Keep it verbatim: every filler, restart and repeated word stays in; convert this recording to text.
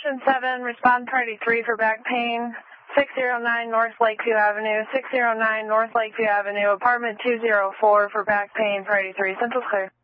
Ocean seven, respond priority three for back pain. six zero nine North Lakeview Avenue, six zero nine North Lakeview Avenue, apartment two zero four for back pain, priority three, Central's clear.